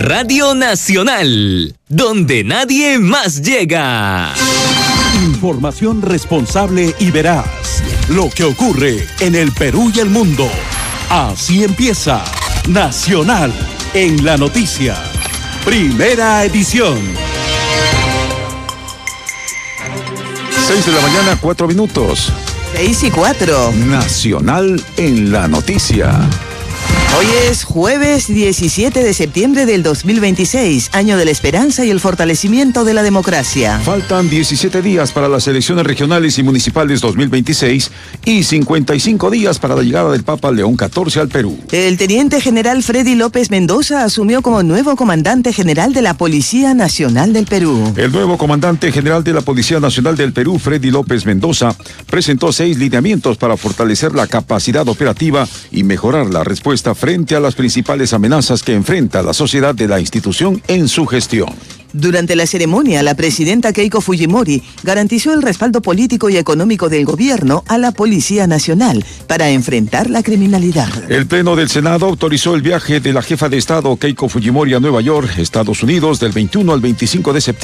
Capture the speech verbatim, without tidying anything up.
Radio Nacional, donde nadie más llega. Información responsable y veraz. Lo que ocurre en el Perú y el mundo. Así empieza Nacional en la Noticia. Primera edición. Seis de la mañana, cuatro minutos. Seis y cuatro. Nacional en la Noticia. Hoy es jueves diecisiete de septiembre del dos mil veintiséis, año de la esperanza y el fortalecimiento de la democracia. Faltan diecisiete días para las elecciones regionales y municipales dos mil veintiséis y cincuenta y cinco días para la llegada del Papa León catorce al Perú. El teniente general Freddy López Mendoza asumió como nuevo comandante general de la Policía Nacional del Perú. El nuevo comandante general de la Policía Nacional del Perú, Freddy López Mendoza, presentó seis lineamientos para fortalecer la capacidad operativa y mejorar la respuesta frente a las principales amenazas que enfrenta la sociedad de la institución en su gestión. Durante la ceremonia, la presidenta Keiko Fujimori garantizó el respaldo político y económico del gobierno a la Policía Nacional para enfrentar la criminalidad. El Pleno del Senado autorizó el viaje de la jefa de Estado Keiko Fujimori a Nueva York, Estados Unidos, del veintiuno al veinticinco de septiembre.